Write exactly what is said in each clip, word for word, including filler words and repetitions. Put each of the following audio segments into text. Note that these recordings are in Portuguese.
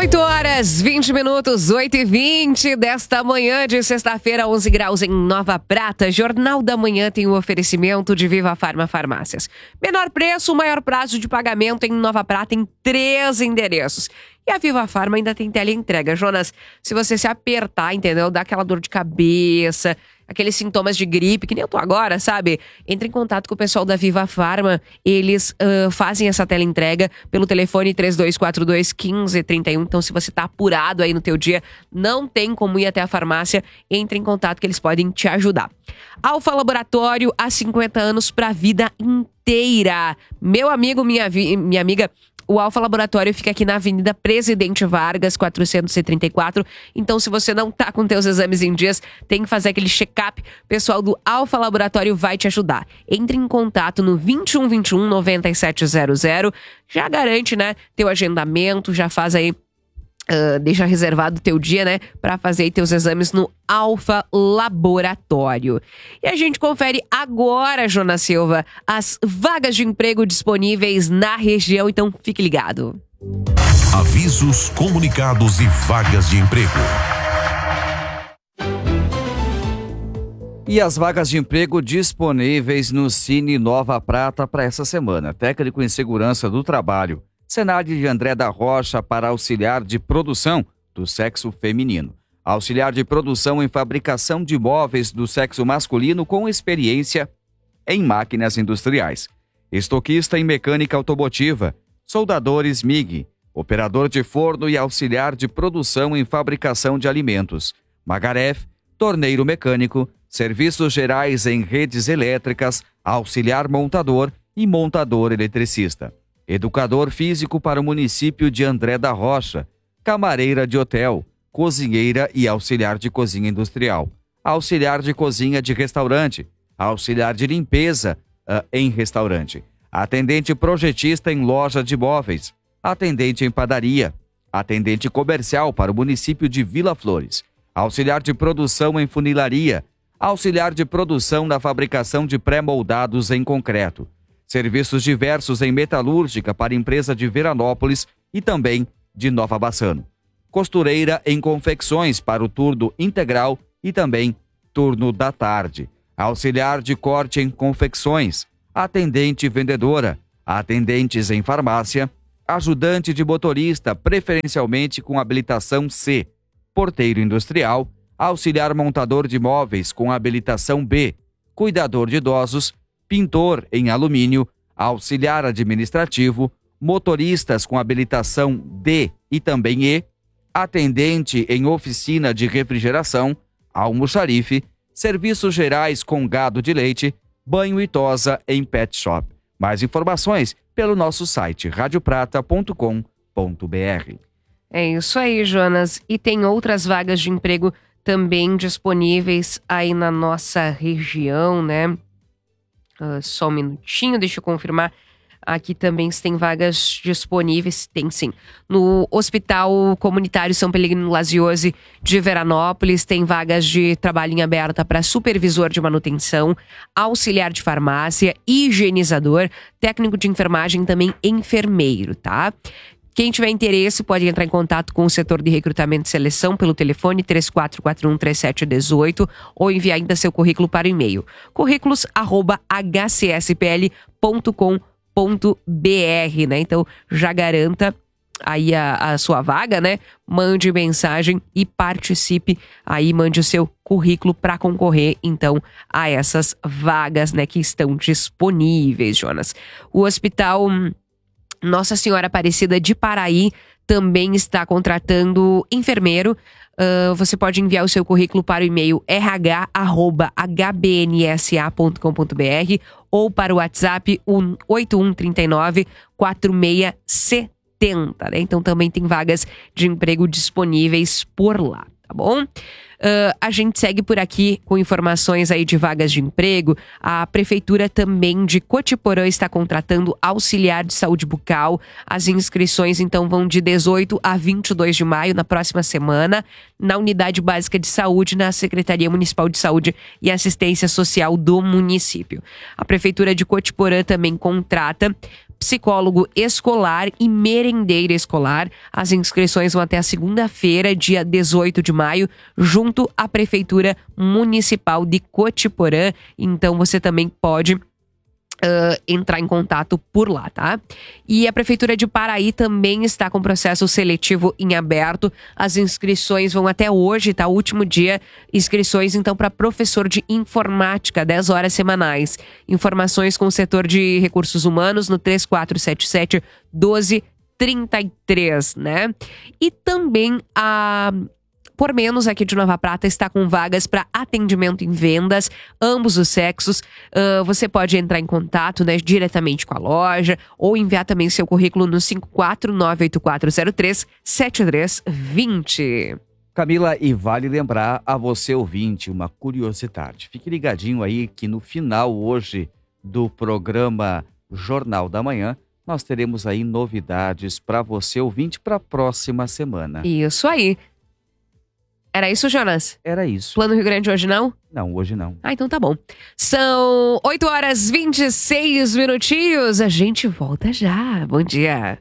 oito horas, vinte minutos, oito e vinte desta manhã de sexta-feira, onze graus em Nova Prata. Jornal da Manhã tem o oferecimento de Viva Farma Farmácias. Menor preço, maior prazo de pagamento em Nova Prata em três endereços. E a Viva Farma ainda tem teleentrega. Jonas, se você se apertar, entendeu? Dá aquela dor de cabeça, aqueles sintomas de gripe, que nem eu tô agora, sabe? Entre em contato com o pessoal da Viva Farma. Eles uh, fazem essa teleentrega pelo telefone três dois quatro dois, um cinco três um. Então, se você tá apurado aí no teu dia, não tem como ir até a farmácia, entre em contato que eles podem te ajudar. Alfa Laboratório, há cinquenta anos pra vida inteira. Meu amigo, minha, vi- minha amiga... O Alfa Laboratório fica aqui na Avenida Presidente Vargas, quatrocentos e trinta e quatro. Então, se você não tá com teus exames em dias, tem que fazer aquele check-up. O pessoal do Alfa Laboratório vai te ajudar. Entre em contato no vinte e um, vinte e um, noventa e sete zero zero. Já garante, né, teu agendamento, já faz aí... Uh, deixa reservado teu dia, né, pra fazer aí teus exames no Alfa Laboratório. E a gente confere agora, Jonas Silva, as vagas de emprego disponíveis na região, então fique ligado. Avisos, comunicados e vagas de emprego. E as vagas de emprego disponíveis no Cine Nova Prata para essa semana. Técnico em Segurança do Trabalho. Senad de André da Rocha para auxiliar de produção do sexo feminino. Auxiliar de produção em fabricação de móveis do sexo masculino com experiência em máquinas industriais. Estoquista em mecânica automotiva. Soldadores M I G. Operador de forno e auxiliar de produção em fabricação de alimentos. Magaref, torneiro mecânico, serviços gerais em redes elétricas, auxiliar montador e montador eletricista. Educador físico para o município de André da Rocha, camareira de hotel, cozinheira e auxiliar de cozinha industrial, auxiliar de cozinha de restaurante, auxiliar de limpeza uh, em restaurante, atendente projetista em loja de móveis, atendente em padaria, atendente comercial para o município de Vila Flores, auxiliar de produção em funilaria, auxiliar de produção na fabricação de pré-moldados em concreto, serviços diversos em metalúrgica para empresa de Veranópolis e também de Nova Bassano. Costureira em confecções para o turno integral e também turno da tarde. Auxiliar de corte em confecções, atendente vendedora, atendentes em farmácia, ajudante de motorista, preferencialmente com habilitação C, porteiro industrial, auxiliar montador de móveis com habilitação B, cuidador de idosos, pintor em alumínio, auxiliar administrativo, motoristas com habilitação D e também E, atendente em oficina de refrigeração, almoxarife, serviços gerais com gado de leite, banho e tosa em pet shop. Mais informações pelo nosso site rádio prata ponto com ponto b r. É isso aí, Jonas. E tem outras vagas de emprego também disponíveis aí na nossa região, né? Uh, só um minutinho, deixa eu confirmar aqui também se tem vagas disponíveis. Tem sim. No Hospital Comunitário São Pellegrino Laziose de Veranópolis, tem vagas de trabalho em aberta para supervisor de manutenção, auxiliar de farmácia, higienizador, técnico de enfermagem, também enfermeiro, tá? Quem tiver interesse pode entrar em contato com o setor de recrutamento e seleção pelo telefone três quatro quatro um, três sete um oito ou enviar ainda seu currículo para o e-mail currículos arroba h c s p l ponto com ponto b r, né? Então já garanta aí a, a sua vaga, né? Mande mensagem e participe aí, mande o seu currículo para concorrer então a essas vagas, né, que estão disponíveis, Jonas. O hospital Nossa Senhora Aparecida de Paraí também está contratando enfermeiro. Uh, você pode enviar o seu currículo para o e-mail r h arroba h b n s a ponto com ponto b r ou para o WhatsApp oito um três nove, quatro seis sete zero, né? Então também tem vagas de emprego disponíveis por lá, tá bom? Uh, a gente segue por aqui com informações aí de vagas de emprego. A Prefeitura também de Cotiporã está contratando auxiliar de saúde bucal. As inscrições então vão de dezoito a vinte e dois de maio, na próxima semana, na Unidade Básica de Saúde, na Secretaria Municipal de Saúde e Assistência Social do município. A Prefeitura de Cotiporã também contrata psicólogo escolar e merendeira escolar. As inscrições vão até a segunda-feira, dia dezoito de maio, junto à Prefeitura Municipal de Cotiporã. Então você também pode Uh, entrar em contato por lá, tá? E a Prefeitura de Paraí também está com processo seletivo em aberto. As inscrições vão até hoje, tá? O último dia, inscrições então para professor de informática, dez horas semanais. Informações com o setor de recursos humanos no três quatro sete sete, um dois três três, né? E também a Por Menos, aqui de Nova Prata, está com vagas para atendimento em vendas, ambos os sexos. Uh, você pode entrar em contato, né, diretamente com a loja ou enviar também seu currículo no cinco quatro nove oito quatro zero três sete três dois zero. Camila, e vale lembrar a você, ouvinte, uma curiosidade. Fique ligadinho aí que no final hoje do programa Jornal da Manhã, nós teremos aí novidades para você, ouvinte, para a próxima semana. Isso aí. Era isso, Jonas? Era isso. Plano Rio Grande hoje não? Não, hoje não. Ah, então tá bom. São oito horas e vinte e seis minutinhos. A gente volta já. Bom dia.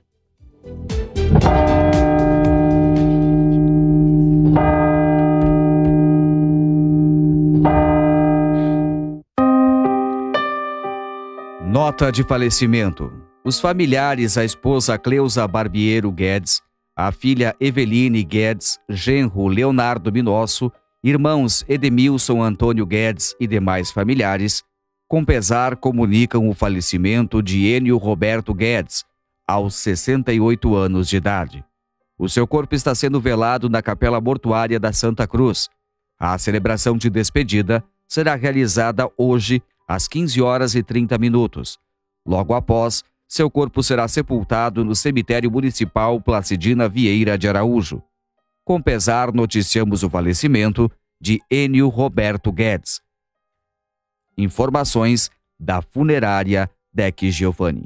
Nota de falecimento. Os familiares, a esposa Cleusa Barbiero Guedes, a filha Eveline Guedes, genro Leonardo Minosso, irmãos Edemilson Antônio Guedes e demais familiares, com pesar comunicam o falecimento de Enio Roberto Guedes, aos sessenta e oito anos de idade. O seu corpo está sendo velado na Capela Mortuária da Santa Cruz. A celebração de despedida será realizada hoje, às quinze horas e trinta minutos. Logo após, seu corpo será sepultado no cemitério municipal Placidina Vieira de Araújo. Com pesar, noticiamos o falecimento de Enio Roberto Guedes. Informações da funerária Deck Giovanni.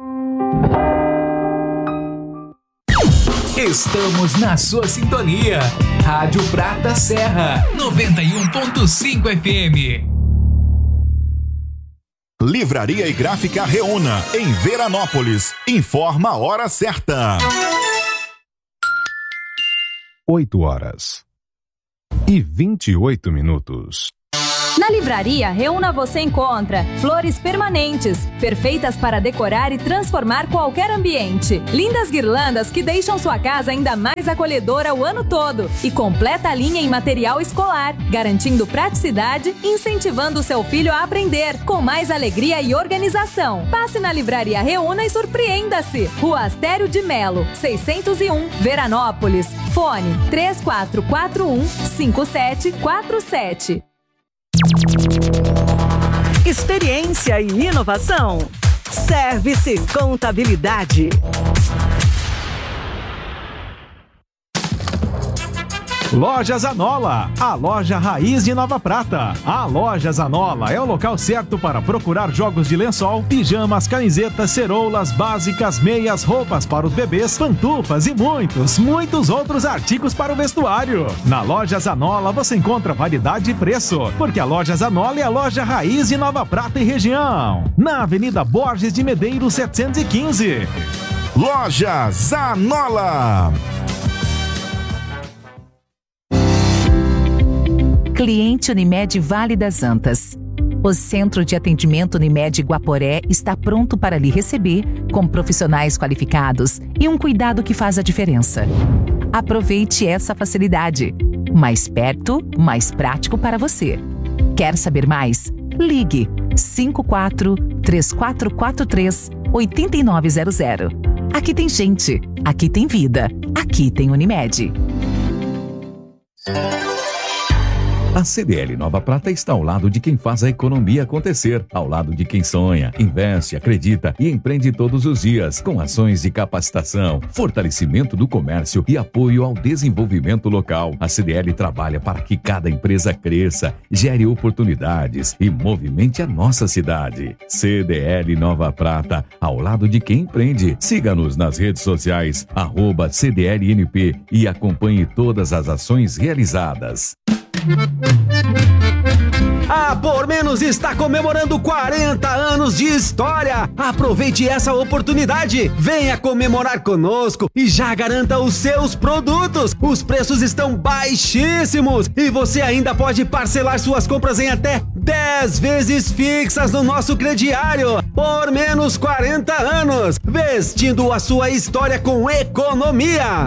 Estamos na sua sintonia. Rádio Prata Serra, noventa e um ponto cinco F M. Livraria e Gráfica Reúna, em Veranópolis. Informa a hora certa. oito horas e vinte e oito minutos. Na Livraria Reúna você encontra flores permanentes, perfeitas para decorar e transformar qualquer ambiente. Lindas guirlandas que deixam sua casa ainda mais acolhedora o ano todo. E completa a linha em material escolar, garantindo praticidade e incentivando o seu filho a aprender, com mais alegria e organização. Passe na Livraria Reúna e surpreenda-se. Rua Astério de Melo, seiscentos e um, Veranópolis. Fone três quatro quatro um, cinco sete quatro sete. Experiência e inovação. Service Contabilidade. Loja Zanola, a loja raiz de Nova Prata. A Loja Zanola é o local certo para procurar jogos de lençol, pijamas, camisetas, ceroulas, básicas, meias, roupas para os bebês, pantufas e muitos, muitos outros artigos para o vestuário. Na Loja Zanola você encontra variedade e preço, porque a Loja Zanola é a loja raiz de Nova Prata e região. Na Avenida Borges de Medeiros setecentos e quinze. Loja Zanola. Cliente Unimed Vale das Antas. O Centro de Atendimento Unimed Guaporé está pronto para lhe receber com profissionais qualificados e um cuidado que faz a diferença. Aproveite essa facilidade. Mais perto, mais prático para você. Quer saber mais? Ligue cinco quatro três quatro quatro três oito nove zero zero. Aqui tem gente, aqui tem vida, aqui tem Unimed. A C D L Nova Prata está ao lado de quem faz a economia acontecer, ao lado de quem sonha, investe, acredita e empreende todos os dias, com ações de capacitação, fortalecimento do comércio e apoio ao desenvolvimento local. A C D L trabalha para que cada empresa cresça, gere oportunidades e movimente a nossa cidade. C D L Nova Prata, ao lado de quem empreende. Siga-nos nas redes sociais, arroba C D L N P e acompanhe todas as ações realizadas. A Por Menos está comemorando quarenta anos de história. Aproveite essa oportunidade. Venha comemorar conosco e já garanta os seus produtos. Os preços estão baixíssimos e você ainda pode parcelar suas compras em até dez vezes fixas no nosso crediário. Por Menos quarenta anos, vestindo a sua história com economia.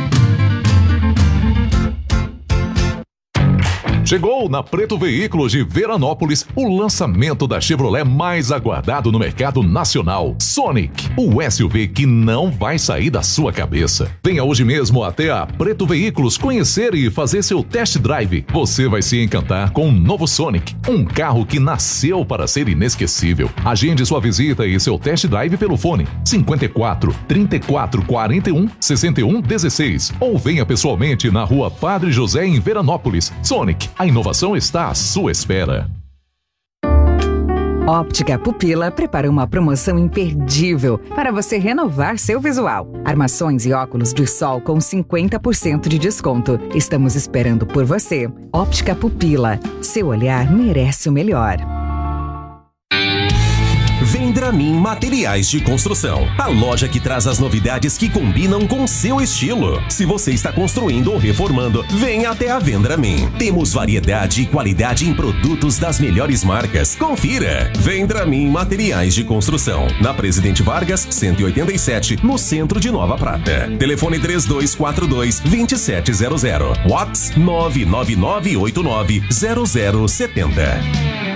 Chegou na Preto Veículos de Veranópolis o lançamento da Chevrolet mais aguardado no mercado nacional, Sonic, o S U V que não vai sair da sua cabeça. Venha hoje mesmo até a Preto Veículos conhecer e fazer seu test drive. Você vai se encantar com o novo Sonic, um carro que nasceu para ser inesquecível. Agende sua visita e seu test drive pelo fone cinquenta e quatro, trinta e quatro, quarenta e um, sessenta e um, dezesseis ou venha pessoalmente na Rua Padre José em Veranópolis. Sonic, a inovação está à sua espera. Óptica Pupila prepara uma promoção imperdível para você renovar seu visual. Armações e óculos de sol com cinquenta por cento de desconto. Estamos esperando por você. Óptica Pupila. Seu olhar merece o melhor. Vendramin Materiais de Construção, a loja que traz as novidades que combinam com seu estilo. Se você está construindo ou reformando, venha até a Vendramin. Temos variedade e qualidade em produtos das melhores marcas. Confira! Vendramin Materiais de Construção, na Presidente Vargas, cento e oitenta e sete, no centro de Nova Prata. Telefone três dois quatro dois, dois sete zero zero. WhatsApp nove nove nove oito nove zero zero sete zero.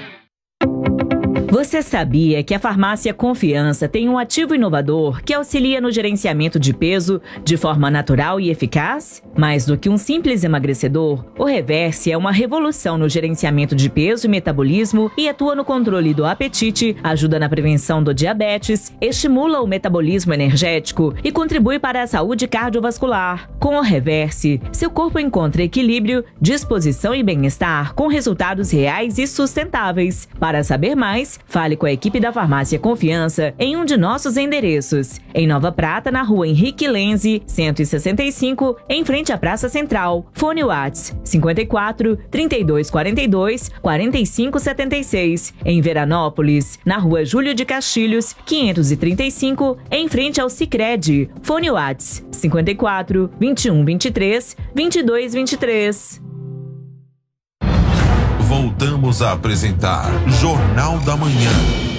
Você sabia que a Farmácia Confiança tem um ativo inovador que auxilia no gerenciamento de peso de forma natural e eficaz? Mais do que um simples emagrecedor, o Reverse é uma revolução no gerenciamento de peso e metabolismo e atua no controle do apetite, ajuda na prevenção do diabetes, estimula o metabolismo energético e contribui para a saúde cardiovascular. Com o Reverse, seu corpo encontra equilíbrio, disposição e bem-estar com resultados reais e sustentáveis. Para saber mais, fale com a equipe da Farmácia Confiança em um de nossos endereços. Em Nova Prata, na Rua Henrique Lenze, cento e sessenta e cinco, em frente à Praça Central. Fone WhatsApp cinquenta e quatro, trinta e dois quarenta e dois, quarenta e cinco setenta e seis. Em Veranópolis, na Rua Júlio de Castilhos, quinhentos e trinta e cinco, em frente ao Sicredi. Fone WhatsApp cinquenta e quatro, vinte e um vinte e três, vinte e dois vinte e três. Voltamos a apresentar Jornal da Manhã.